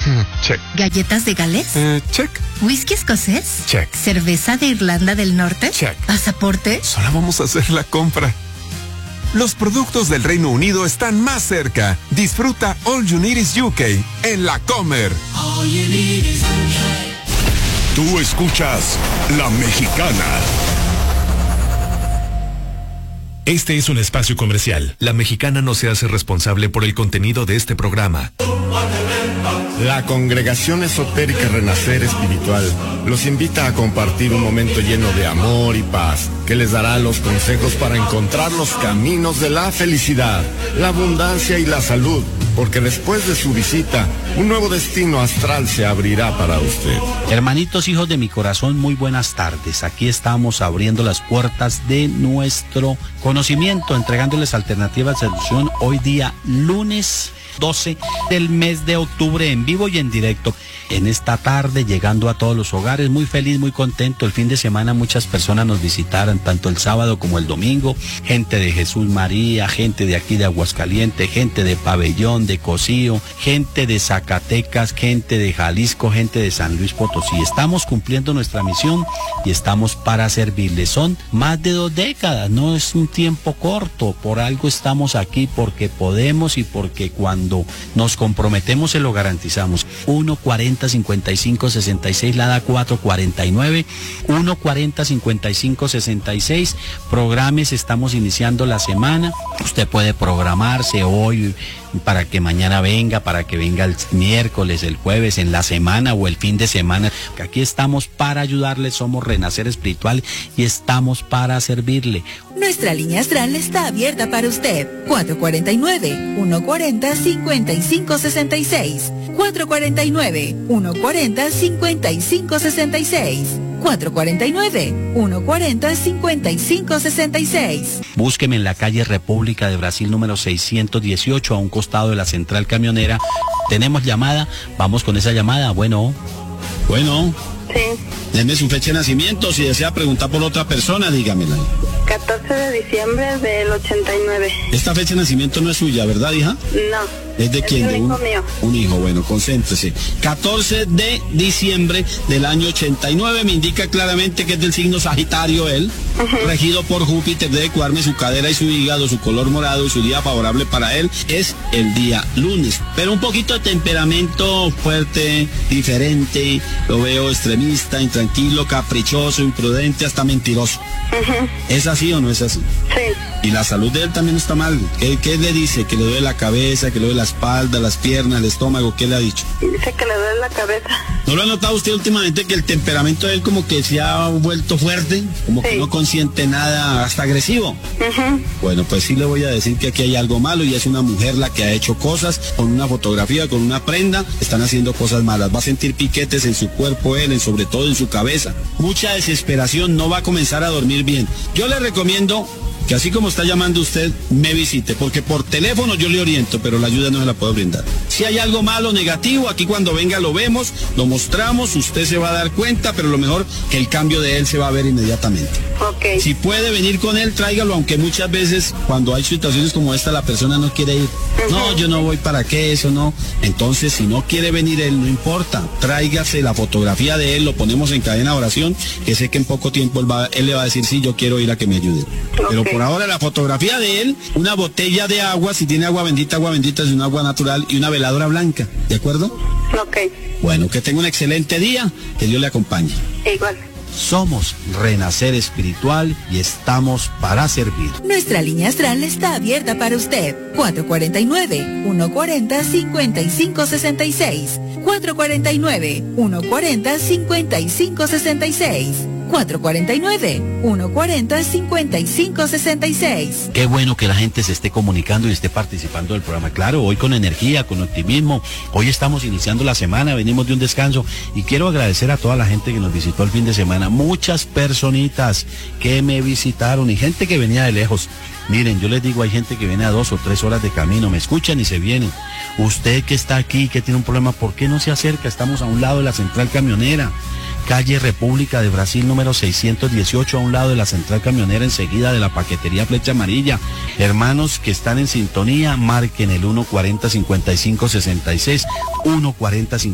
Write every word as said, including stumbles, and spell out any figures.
Check. ¿Galletas de Gales? Eh, check. ¿Whisky escocés? Check. ¿Cerveza de Irlanda del Norte? Check. ¿Pasaporte? Solo vamos a hacer la compra. Los productos del Reino Unido están más cerca. Disfruta All You Need Is U K en La Comer. All you need is U K. Tú escuchas La Mexicana. Este es un espacio comercial. La Mexicana no se hace responsable por el contenido de este programa. La Congregación Esotérica Renacer Espiritual los invita a compartir un momento lleno de amor y paz, que les dará los consejos para encontrar los caminos de la felicidad, la abundancia y la salud, porque después de su visita, un nuevo destino astral se abrirá para usted. Hermanitos, hijos de mi corazón, muy buenas tardes. Aquí estamos abriendo las puertas de nuestro conocimiento, entregándoles alternativas de solución hoy día lunes doce del mes de octubre, en vivo y en directo. En esta tarde, llegando a todos los hogares, muy feliz, muy contento. El fin de semana muchas personas nos visitaron, tanto el sábado como el domingo. Gente de Jesús María, gente de aquí de Aguascalientes, gente de Pabellón, de Cocío, gente de Zacatecas, gente de Jalisco, gente de San Luis Potosí. Estamos cumpliendo nuestra misión y estamos para servirles. Son más de dos décadas, no es un tiempo corto. Por algo estamos aquí, porque podemos y porque cuando nos comprometemos se lo garantizamos. uno cuarenta cincuenta y cinco sesenta y seis, Lada cuatro cuarenta y nueve, uno cuarenta cincuenta y cinco sesenta y seis. Programes, estamos iniciando la semana. Usted puede programarse hoy para que mañana venga, para que venga el miércoles, el jueves, en la semana o el fin de semana. Aquí estamos para ayudarle, somos Renacer Espiritual y estamos para servirle. Nuestra línea astral está abierta para usted. cuatro cuarenta y nueve, uno cuarenta, cincuenta y cinco sesenta y seis. cuatro cuarenta y nueve, uno cuarenta, cincuenta y cinco sesenta y seis. cuatro cuarenta y nueve, uno cuarenta, cincuenta y cinco sesenta y seis. Búsqueme en la calle República de Brasil número seiscientos dieciocho, a un costado de la central camionera. Tenemos llamada, vamos con esa llamada. Bueno, bueno. Sí. Deme su fecha de nacimiento, si desea preguntar por otra persona, dígamela. catorce de diciembre del ochenta y nueve. Esta fecha de nacimiento no es suya, ¿verdad, hija? No. ¿Es de quién? Es de un un hijo mío. Un hijo, bueno, concéntrese. catorce de diciembre del año ochenta y nueve, me indica claramente que es del signo Sagitario él, uh-huh. Regido por Júpiter, debe cuidarme su cadera y su hígado, su color morado, y su día favorable para él es el día lunes. Pero un poquito de temperamento fuerte, diferente, lo veo extremista, intranquilo, caprichoso, imprudente, hasta mentiroso. Uh-huh. ¿Es así o no es así? Sí. Y la salud de él también está mal. ¿Qué, qué le dice? ¿Que le duele la cabeza, que le duele la espalda, las piernas, el estómago? ¿Qué le ha dicho? Dice que le duele la cabeza. ¿No lo ha notado usted últimamente que el temperamento de él como que se ha vuelto fuerte? Como sí. Que no consiente nada, hasta agresivo. Uh-huh. Bueno, pues sí le voy a decir que aquí hay algo malo y es una mujer la que ha hecho cosas con una fotografía, con una prenda, están haciendo cosas malas. Va a sentir piquetes en su cuerpo él, en, sobre todo en su cabeza. Mucha desesperación, no va a comenzar a dormir bien. Yo le recomiendo que así como está llamando usted, me visite, porque por teléfono yo le oriento, pero la ayuda no se la puedo brindar. Si hay algo malo, negativo, aquí cuando venga lo vemos, lo mostramos, usted se va a dar cuenta, pero lo mejor que el cambio de él se va a ver inmediatamente. Okay. Si puede venir con él, tráigalo, aunque muchas veces cuando hay situaciones como esta la persona no quiere ir. Uh-huh. No, yo no voy para qué, eso no. Entonces, si no quiere venir él, no importa, tráigase la fotografía de él, lo ponemos en cadena de oración, que sé que en poco tiempo él, va, él le va a decir, sí, yo quiero ir a que me ayude. Okay. Pero por ahora la fotografía de él, una botella de agua, si tiene agua bendita, agua bendita es un agua natural, y una veladora blanca, ¿de acuerdo? Ok. Bueno, que tenga un excelente día, que Dios le acompañe. Igual. Somos Renacer Espiritual y estamos para servir. Nuestra línea astral está abierta para usted. cuatro cuarenta y nueve, uno cuarenta, cincuenta y cinco sesenta y seis. cuatro cuarenta y nueve, uno cuarenta, cincuenta y cinco sesenta y seis. cuatro cuarenta y nueve, uno cuarenta, cincuenta y cinco sesenta y seis. Qué bueno que la gente se esté comunicando y esté participando del programa. Claro, hoy con energía, con optimismo. Hoy estamos iniciando la semana, venimos de un descanso y quiero agradecer a toda la gente que nos visitó el fin de semana. Muchas personitas que me visitaron y gente que venía de lejos. Miren, yo les digo, hay gente que viene a dos o tres horas de camino, me escuchan y se vienen. Usted que está aquí, que tiene un problema, ¿por qué no se acerca? Estamos a un lado de la central camionera. Calle República de Brasil número seiscientos dieciocho, a un lado de la central camionera, enseguida de la paquetería Flecha Amarilla. Hermanos que están en sintonía, marquen el uno cuarenta, cincuenta y cinco sesenta y seis, uno cuarenta,